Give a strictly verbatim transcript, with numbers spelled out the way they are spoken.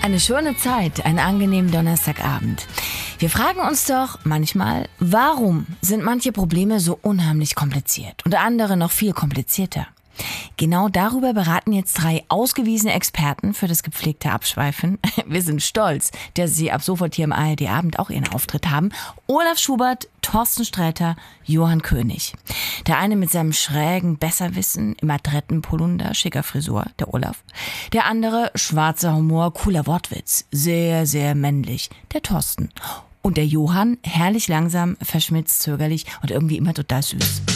Eine schöne Zeit, einen angenehmen Donnerstagabend. Wir fragen uns doch manchmal, warum sind manche Probleme so unheimlich kompliziert und andere noch viel komplizierter? Genau darüber beraten jetzt drei ausgewiesene Experten für das gepflegte Abschweifen. Wir sind stolz, dass sie ab sofort hier im A R D-Abend auch ihren Auftritt haben. Olaf Schubert, Thorsten Sträter, Johann König. Der eine mit seinem schrägen Besserwissen, im Adrettenpolunder, schicker Frisur, der Olaf. Der andere, schwarzer Humor, cooler Wortwitz, sehr, sehr männlich, der Thorsten. Und der Johann, herrlich langsam, verschmitzt, zögerlich und irgendwie immer total süß.